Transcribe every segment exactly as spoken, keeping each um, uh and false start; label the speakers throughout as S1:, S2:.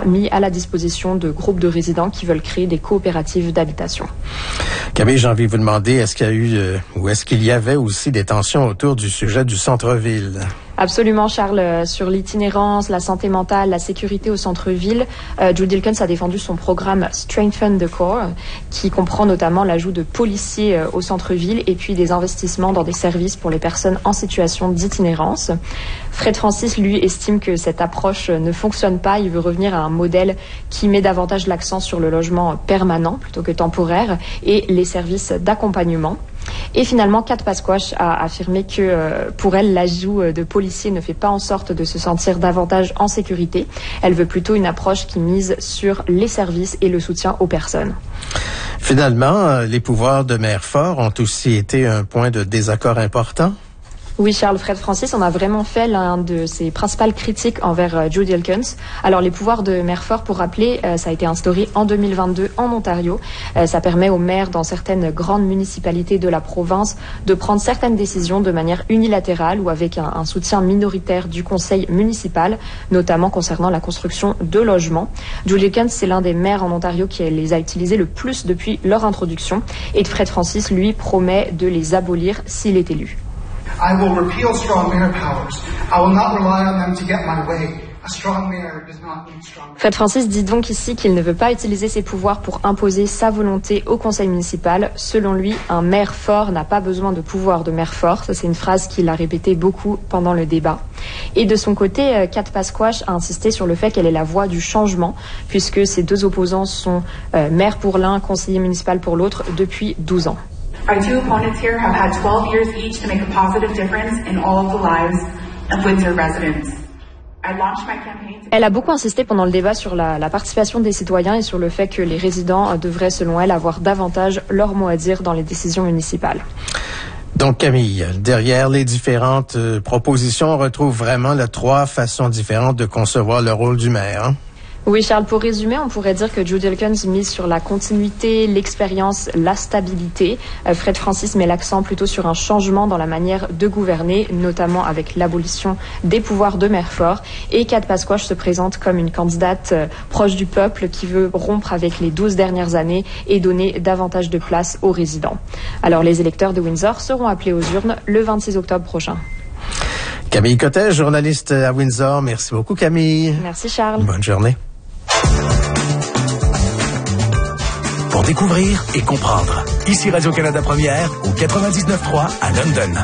S1: mis à la disposition de groupes de résidents qui veulent créer des coopératives d'habitation.
S2: Camille, j'ai envie de vous demander, est-ce qu'il y a eu euh, ou est-ce qu'il y avait aussi des tensions autour du sujet du centre-ville?
S1: Absolument, Charles. Sur l'itinérance, la santé mentale, la sécurité au centre-ville, euh, Jude Dilkens a défendu son programme Strengthen the Core, qui comprend notamment l'ajout de policiers euh, au centre-ville et puis des investissements dans des services pour les personnes en situation d'itinérance. Fred Francis, lui, estime que cette approche ne fonctionne pas. Il veut revenir à un modèle qui met davantage l'accent sur le logement permanent plutôt que temporaire et les services d'accompagnement. Et finalement, Kat Pasquash a affirmé que euh, pour elle, l'ajout de policiers ne fait pas en sorte de se sentir davantage en sécurité. Elle veut plutôt une approche qui mise sur les services et le soutien aux personnes.
S2: Finalement, les pouvoirs de maire fort ont aussi été un point de désaccord important.
S1: Oui, Charles, Fred Francis en a vraiment fait l'un de ses principales critiques envers euh, Jude Dilkens. Alors, les pouvoirs de maire fort, pour rappeler, euh, ça a été instauré en deux mille vingt-deux en Ontario. Euh, ça permet aux maires dans certaines grandes municipalités de la province de prendre certaines décisions de manière unilatérale ou avec un, un soutien minoritaire du conseil municipal, notamment concernant la construction de logements. Jude Dilkens, c'est l'un des maires en Ontario qui les a utilisés le plus depuis leur introduction. Et Fred Francis, lui, promet de les abolir s'il est élu.
S3: I will repeal strong mayor powers. I will not rely on them to get my way. A strong mayor does not need strong.
S1: Fred Francis dit donc ici qu'il ne veut pas utiliser ses pouvoirs pour imposer sa volonté au conseil municipal. Selon lui, un maire fort n'a pas besoin de pouvoir de maire fort. Ça, c'est une phrase qu'il a répétée beaucoup pendant le débat. Et de son côté, Kat Pasquash a insisté sur le fait qu'elle est la voix du changement, puisque ces deux opposants sont euh, maire pour l'un, conseiller municipal pour l'autre depuis douze ans.
S4: Our two opponents here have had twelve years each to make a positive difference in all of the lives of Windsor residents. I launched my campaign to...
S1: Elle a beaucoup insisté pendant le débat sur la, la participation des citoyens et sur le fait que les résidents devraient, selon elle, avoir davantage leur mot à dire dans les décisions municipales.
S2: Donc, Camille, derrière les différentes euh, propositions, on retrouve vraiment là, trois façons différentes de concevoir le rôle du maire, hein?
S1: Oui, Charles, pour résumer, on pourrait dire que Jude Dilkens mise sur la continuité, l'expérience, la stabilité. Euh, Fred Francis met l'accent plutôt sur un changement dans la manière de gouverner, notamment avec l'abolition des pouvoirs de maire fort. Et Kat Pasquash se présente comme une candidate euh, proche du peuple qui veut rompre avec les douze dernières années et donner davantage de place aux résidents. Alors, les électeurs de Windsor seront appelés aux urnes le vingt-six octobre prochain.
S2: Camille Cottet, journaliste à Windsor. Merci beaucoup, Camille.
S1: Merci, Charles.
S2: Bonne journée.
S5: Pour découvrir et comprendre. Ici Radio-Canada Première au quatre-vingt-dix-neuf trois à London.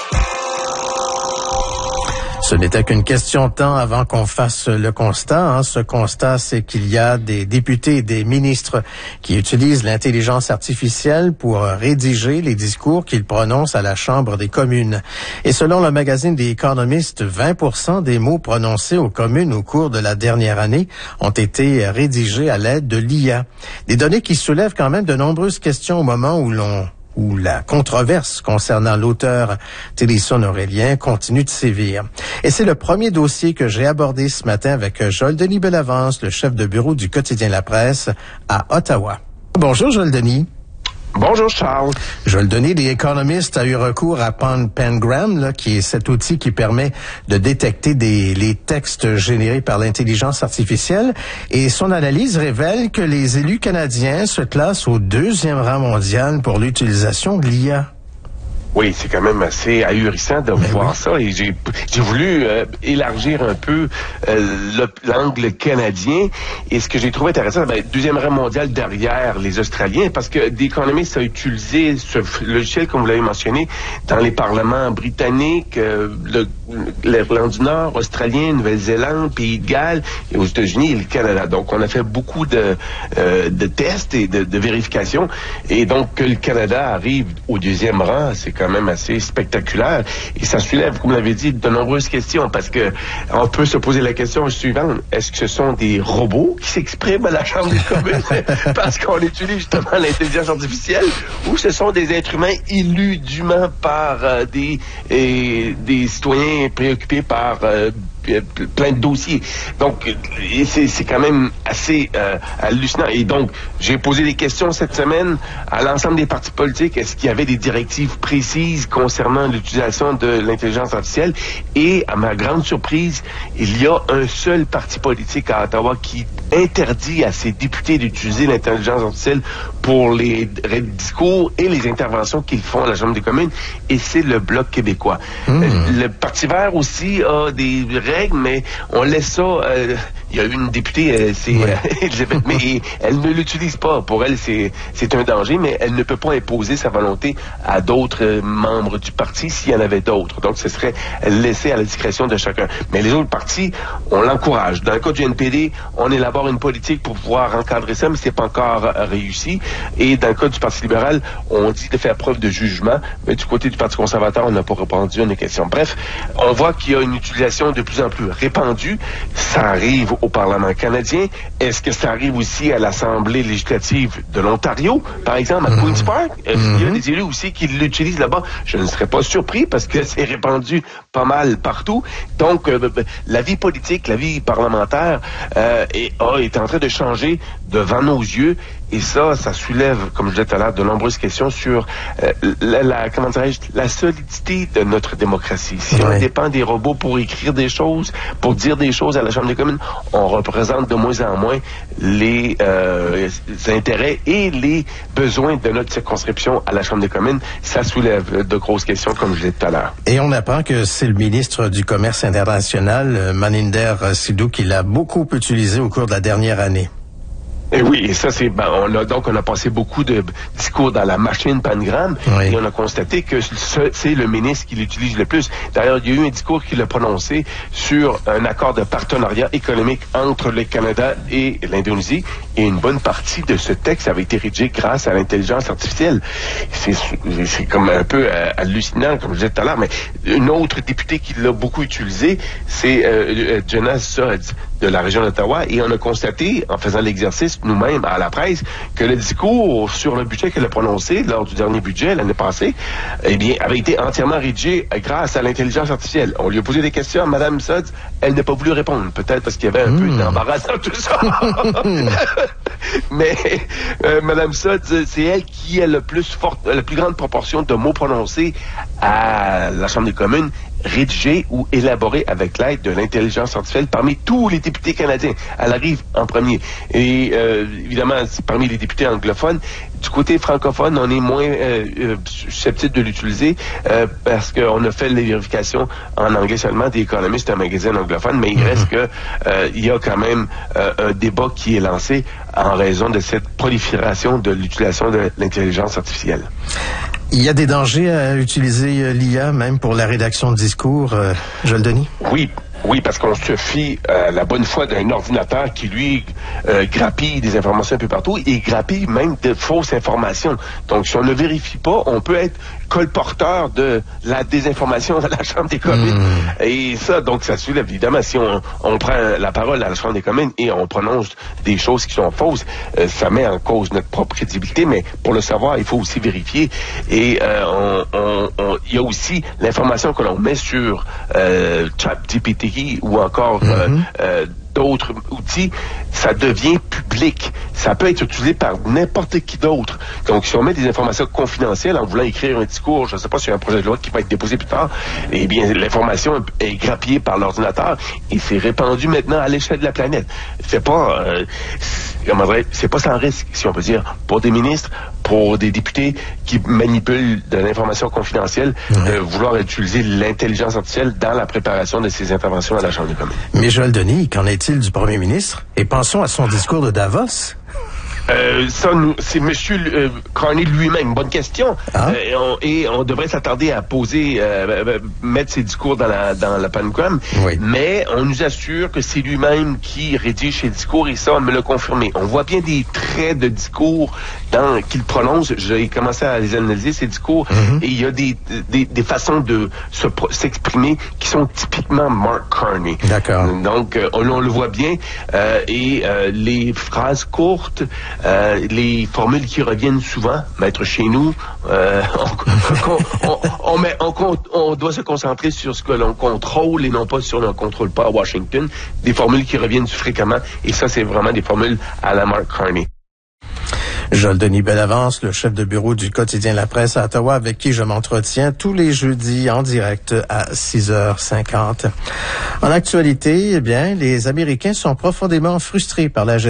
S2: Ce n'était qu'une question de temps avant qu'on fasse le constat. Hein. Ce constat, c'est qu'il y a des députés et des ministres qui utilisent l'intelligence artificielle pour rédiger les discours qu'ils prononcent à la Chambre des communes. Et selon le magazine The Economist, vingt pour cent des mots prononcés aux communes au cours de la dernière année ont été rédigés à l'aide de l'I A. Des données qui soulèvent quand même de nombreuses questions au moment où l'on où la controverse concernant l'auteur Télisson Aurélien continue de sévir. Et c'est le premier dossier que j'ai abordé ce matin avec Joël-Denis Bellavance, le chef de bureau du quotidien La Presse à Ottawa. Bonjour Joël-Denis.
S6: Bonjour Charles.
S2: Joël-Denis, The Economist a eu recours à Pengram, là, qui est cet outil qui permet de détecter des, les textes générés par l'intelligence artificielle. Et son analyse révèle que les élus canadiens se classent au deuxième rang mondial pour l'utilisation de l'I A.
S6: Oui, c'est quand même assez ahurissant de
S2: Mais
S6: voir
S2: oui.
S6: ça. Et j'ai, j'ai voulu euh, élargir un peu euh, le, l'angle canadien. Et ce que j'ai trouvé intéressant, ben, deuxième rang mondial derrière les Australiens, parce que The Economist a utilisé ce logiciel, comme vous l'avez mentionné, dans les parlements britanniques, euh, le, l'Irlande du Nord, Australien, Nouvelle-Zélande, Pays de Galles, et aux États-Unis et le Canada. Donc, on a fait beaucoup de, euh, de tests et de, de vérifications. Et donc, que le Canada arrive au deuxième rang, c'est quand même assez spectaculaire. Et ça soulève, comme vous l'avez dit, de nombreuses questions, parce que on peut se poser la question suivante. Est-ce que ce sont des robots qui s'expriment à la Chambre des communes parce qu'on utilise justement l'intelligence artificielle, ou ce sont des êtres humains élus dûment par euh, des, euh, des citoyens préoccupés par euh, plein de dossiers. Donc, c'est, c'est quand même assez euh, hallucinant. Et donc, j'ai posé des questions cette semaine à l'ensemble des partis politiques. Est-ce qu'il y avait des directives précises concernant l'utilisation de l'intelligence artificielle? Et, à ma grande surprise, il y a un seul parti politique à Ottawa qui interdit à ses députés d'utiliser l'intelligence artificielle pour les discours et les interventions qu'ils font à la Chambre des communes, et c'est le Bloc québécois. Mmh. Le Parti vert aussi a des règles, mais on laisse ça... Euh, il y a une députée, euh, c'est ouais. euh, Elisabeth, mais elle ne l'utilise pas. Pour elle, c'est c'est un danger, mais elle ne peut pas imposer sa volonté à d'autres euh, membres du parti s'il y en avait d'autres. Donc, ce serait laissé à la discrétion de chacun. Mais les autres partis, on l'encourage. Dans le cas du N P D, on élabore une politique pour pouvoir encadrer ça, mais c'est pas encore euh, réussi. Et dans le cas du Parti libéral, on dit de faire preuve de jugement, mais du côté du Parti conservateur, on n'a pas répondu à une question. Bref, on voit qu'il y a une utilisation de plus en plus répandue. Ça arrive au Parlement canadien. Est-ce que ça arrive aussi à l'Assemblée législative de l'Ontario, par exemple, à mmh. Queen's Park? Est-ce mmh. qu'il y a des élus aussi qui l'utilisent là-bas? Je ne serais pas surpris parce que c'est répandu pas mal partout. Donc, euh, la vie politique, la vie parlementaire euh, est, oh, est en train de changer devant nos yeux. Et ça, ça soulève, comme je disais tout à l'heure, de nombreuses questions sur euh, la, la, comment dirais-je, la solidité de notre démocratie. Si oui. on dépend des robots pour écrire des choses, pour dire des choses à la Chambre des communes, on représente de moins en moins les, euh, les intérêts et les besoins de notre circonscription à la Chambre des communes. Ça soulève de grosses questions, comme je disais tout à l'heure.
S2: Et on apprend que c'est le ministre du Commerce international, Maninder Sidhu, qui l'a beaucoup utilisé au cours de la dernière année.
S6: Et oui, et ça c'est ben, on a donc on a passé beaucoup de discours dans la machine Pangram oui. et on a constaté que ce, c'est le ministre qui l'utilise le plus. D'ailleurs, il y a eu un discours qu'il a prononcé sur un accord de partenariat économique entre le Canada et l'Indonésie, et une bonne partie de ce texte avait été rédigé grâce à l'intelligence artificielle. C'est, c'est comme un peu euh, hallucinant, comme je disais tout à l'heure, mais une autre députée qui l'a beaucoup utilisé, c'est euh, Jonas Sudds de la région d'Ottawa, et on a constaté, en faisant l'exercice nous-mêmes à la presse, que le discours sur le budget qu'elle a prononcé lors du dernier budget l'année passée, eh bien, avait été entièrement rédigé grâce à l'intelligence artificielle. On lui a posé des questions à Mme Sudds, elle n'a pas voulu répondre, peut-être parce qu'il y avait un mmh. peu d'embarras dans tout ça. Mais euh, Mme Sudds, c'est elle qui a le plus forte, la plus grande proportion de mots prononcés à la Chambre des communes, rédigés ou élaborés avec l'aide de l'intelligence artificielle parmi tous les députés canadiens. Elle arrive en premier. Et euh, évidemment, c'est parmi les députés anglophones. Du côté francophone, on est moins euh, euh, susceptible de l'utiliser euh, parce qu'on a fait les vérifications en anglais seulement des économistes, un magazine anglophone, mais il mm-hmm. reste que euh, il y a quand même euh, un débat qui est lancé en raison de cette prolifération de l'utilisation de l'intelligence artificielle.
S2: Il y a des dangers à utiliser l'I A, même pour la rédaction de discours, euh, Joël Denis?
S6: Oui. Oui, parce qu'on se fie à la bonne foi d'un ordinateur qui, lui, euh, grappille des informations un peu partout et grappille même de fausses informations. Donc, si on ne vérifie pas, on peut être colporteur de la désinformation à la Chambre des communes. Mmh. Et ça, donc, ça soulève, évidemment, si on, on prend la parole à la Chambre des communes et on prononce des choses qui sont fausses, euh, ça met en cause notre propre crédibilité, mais pour le savoir, il faut aussi vérifier. Et euh, on, on, on, il y a aussi l'information que l'on met sur euh, ChatGPT ou encore mm-hmm. euh, euh, d'autres outils, ça devient public. Ça peut être utilisé par n'importe qui d'autre. Donc, si on met des informations confidentielles en voulant écrire un discours, je ne sais pas, sur un projet de loi qui va être déposé plus tard, eh bien, l'information est grappillée par l'ordinateur et c'est répandu maintenant à l'échelle de la planète. C'est pas, euh, comment dire, c'est pas sans risque, si on peut dire, pour des ministres, pour des députés qui manipulent de l'information confidentielle, mmh. de vouloir utiliser l'intelligence artificielle dans la préparation de ces interventions à la Chambre des communes.
S2: Mais Joël Denis, qu'en est-il du premier ministre? Et pensons à son discours de Davos.
S6: Euh, ça, nous, c'est M. Euh, Carney lui-même. Bonne question. Ah. Euh, et, on, et on devrait s'attarder à poser, euh, mettre ses discours dans la dans la Pangram. Oui. Mais on nous assure que c'est lui-même qui rédige ses discours et ça, on me l'a confirmé. On voit bien des traits de discours dans qu'il prononce. J'ai commencé à les analyser, ces discours, mm-hmm. et il y a des, des, des façons de se, s'exprimer qui sont typiquement Mark Carney. D'accord. Donc, euh, on, on le voit bien. Euh, et euh, les phrases courtes, Euh, les formules qui reviennent souvent, mettre chez nous, euh, on, on, on, met, on, on doit se concentrer sur ce que l'on contrôle et non pas sur ce que l'on ne contrôle pas à Washington. Des formules qui reviennent fréquemment, et ça, c'est vraiment des formules à la Mark Carney.
S2: Joël Denis Bellavance, le chef de bureau du quotidien La Presse à Ottawa, avec qui je m'entretiens tous les jeudis en direct à six heures cinquante. En actualité, eh bien, les Américains sont profondément frustrés par la gestion